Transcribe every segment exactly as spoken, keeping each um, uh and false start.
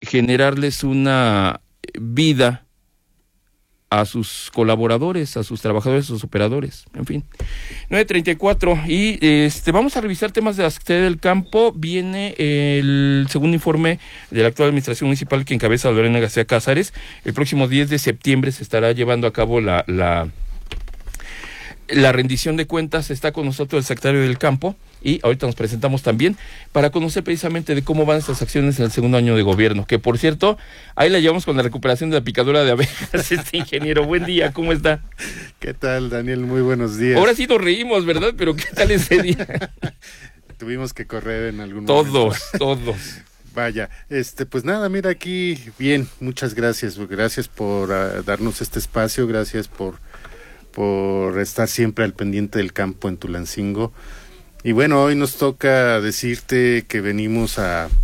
generarles una vida a sus colaboradores, a sus trabajadores, a sus operadores, en fin. nueve treinta y cuatro, y este vamos a revisar temas de la Secretaría del Campo. Viene el segundo informe de la actual administración municipal que encabeza Lorena García Cázares. El próximo diez de septiembre se estará llevando a cabo la, la, la rendición de cuentas. Está con nosotros el secretario del Campo, y ahorita nos presentamos también para conocer precisamente de cómo van estas acciones en el segundo año de gobierno, que por cierto, ahí la llevamos con la recuperación de la picadura de abejas. Este ingeniero, buen día, ¿cómo está? ¿Qué tal, Daniel? Muy buenos días. Ahora sí nos reímos, ¿verdad? Pero ¿qué tal ese día? Tuvimos que correr en algún todos, momento. Todos, todos. Vaya, este, pues nada, mira aquí, bien, muchas gracias, gracias por uh, darnos este espacio, gracias por, por estar siempre al pendiente del campo en Tulancingo. Y bueno, hoy nos toca decirte que venimos a, a,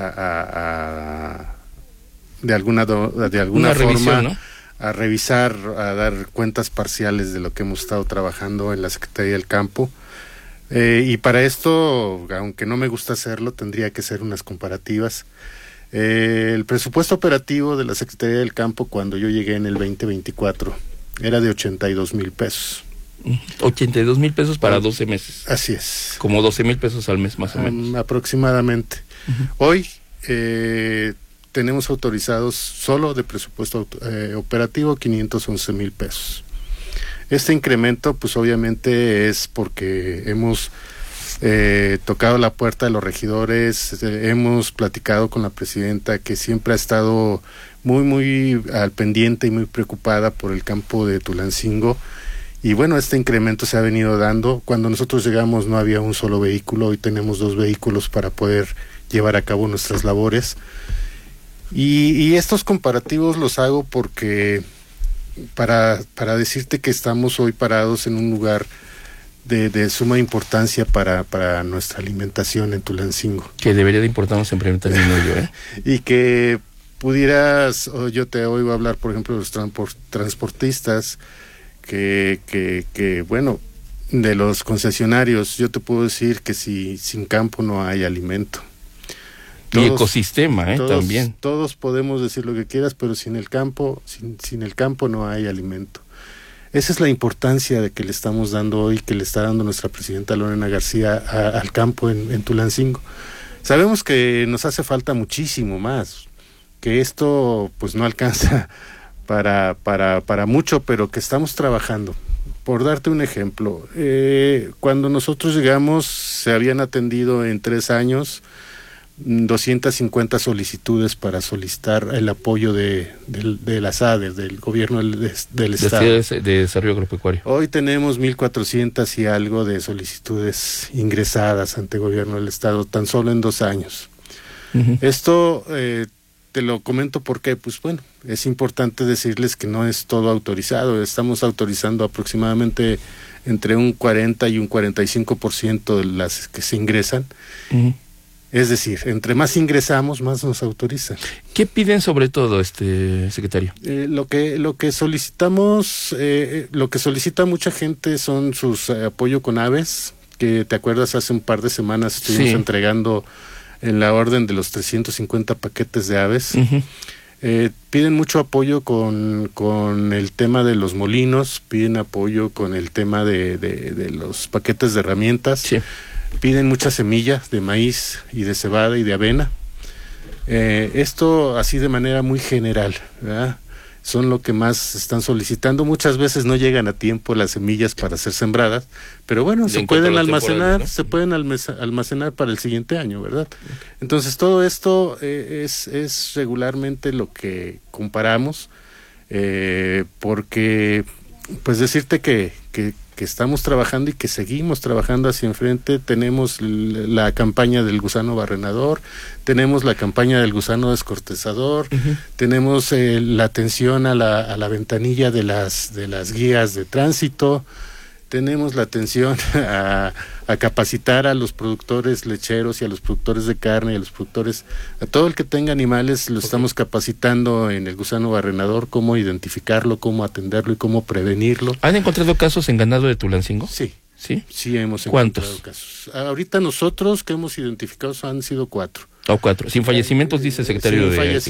a, a de alguna do, de alguna Una forma revisión, ¿no? A revisar, a dar cuentas parciales de lo que hemos estado trabajando en la Secretaría del Campo. Eh, y para esto, aunque no me gusta hacerlo, tendría que ser unas comparativas. Eh, el presupuesto operativo de la Secretaría del Campo cuando yo llegué en el veinte veinticuatro era de ochenta y dos mil pesos. ochenta y dos mil pesos para doce meses. Así es. Como doce mil pesos al mes, más o menos. Um, aproximadamente. Uh-huh. Hoy eh, tenemos autorizados solo de presupuesto eh, operativo quinientos once mil pesos. Este incremento, pues obviamente es porque hemos eh, tocado la puerta de los regidores, eh, hemos platicado con la presidenta, que siempre ha estado muy, muy al pendiente y muy preocupada por el campo de Tulancingo. Y bueno, este incremento se ha venido dando. Cuando nosotros llegamos no había un solo vehículo, hoy tenemos dos vehículos para poder llevar a cabo nuestras labores. Y, y estos comparativos los hago porque para, para decirte que estamos hoy parados en un lugar de, de suma importancia para, para nuestra alimentación en Tulancingo. Que debería de importarnos en primer término yo, ¿eh? Y que pudieras, oh, yo te oigo hablar, por ejemplo, de los transport, transportistas, Que, que, que, bueno, de los concesionarios, yo te puedo decir que si sin campo no hay alimento. Todos, y ecosistema, ¿eh? Todos, También. Todos podemos decir lo que quieras, pero sin el campo, sin, sin el campo no hay alimento. Esa es la importancia de que le estamos dando hoy, que le está dando nuestra presidenta Lorena García a, al campo en, en Tulancingo. Sabemos que nos hace falta muchísimo más, que esto pues no alcanza para para para mucho, pero que estamos trabajando. Por darte un ejemplo, eh, cuando nosotros llegamos se habían atendido en tres años doscientas cincuenta solicitudes para solicitar el apoyo de, de, de las A D E, del gobierno del, de, del estado. De, de desarrollo agropecuario. Hoy tenemos mil cuatrocientas y algo de solicitudes ingresadas ante el gobierno del estado, tan solo en dos años. Uh-huh. Esto eh, te lo comento porque, pues bueno, es importante decirles que no es todo autorizado. Estamos autorizando aproximadamente entre un cuarenta y un cuarenta y cinco por ciento de las que se ingresan. Uh-huh. Es decir, entre más ingresamos, más nos autorizan. ¿Qué piden sobre todo, este secretario? Eh, lo que lo que solicitamos, eh, lo que solicita mucha gente son sus eh, apoyo con aves, que te acuerdas hace un par de semanas estuvimos sí. entregando en la orden de los trescientos cincuenta paquetes de aves. Uh-huh. Eh, piden mucho apoyo con, con el tema de los molinos, piden apoyo con el tema de, de, de los paquetes de herramientas. Sí. Piden muchas semillas de maíz y de cebada y de avena. Eh, esto así de manera muy general, ¿verdad? Son lo que más están solicitando. Muchas veces no llegan a tiempo las semillas para ser sembradas, pero bueno, se pueden almacenar, ¿no? se pueden almacenar para el siguiente año, ¿verdad? Okay. Entonces todo esto eh, es, es regularmente lo que comparamos, eh, porque pues decirte que, que que estamos trabajando y que seguimos trabajando hacia enfrente. Tenemos la campaña del gusano barrenador, tenemos la campaña del gusano descortezador, uh-huh. tenemos eh, la atención a la, a la ventanilla de las, de las guías de tránsito, tenemos la atención a, a capacitar a los productores lecheros y a los productores de carne y a los productores, a todo el que tenga animales, lo okay. estamos capacitando en el gusano barrenador, cómo identificarlo, cómo atenderlo y cómo prevenirlo. ¿Han encontrado casos en ganado de Tulancingo? Sí. ¿Sí? Sí, hemos ¿Cuántos? encontrado casos. Ahorita nosotros que hemos identificado han sido cuatro. O cuatro. Sin fallecimientos, dice el secretario Sin de...